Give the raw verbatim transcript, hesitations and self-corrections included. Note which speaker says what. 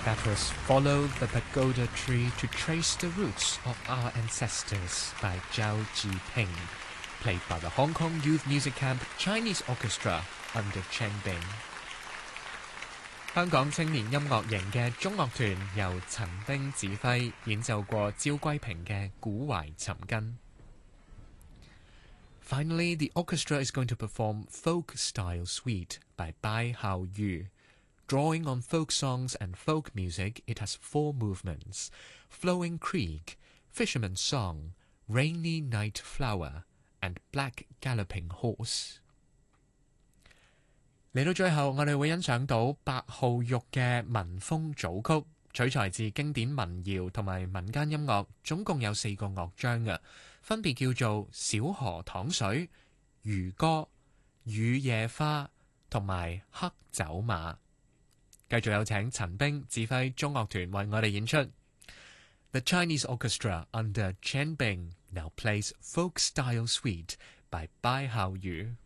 Speaker 1: That was Follow the Pagoda Tree to Trace the Roots of Our Ancestors by Zhao Jiping, played by the Hong Kong Youth Music Camp Chinese Orchestra under Chen Bing. 香港青年音樂營嘅中樂團由陳冰指揮演奏過趙桂平嘅古懷尋根。Finally, the orchestra is going to perform Folk Style Suite by Bai Hao Yu. Drawing on folk songs and folk music, it has four movements: Flowing Creek, Fisherman's Song, Rainy Night Flower, and Black Galloping Horse. 嚟到最後，我哋會欣賞到白浩玉嘅民風組曲，取材自經典民謠同埋民間音樂，總共有四個樂章嘅，分別叫做小河淌水、漁歌、雨夜花同埋黑酒馬。繼續有請陳冰指揮中樂團為我哋演出。The Chinese Orchestra under Chen Bing now plays Folk Style Suite by Bai Hao Yu.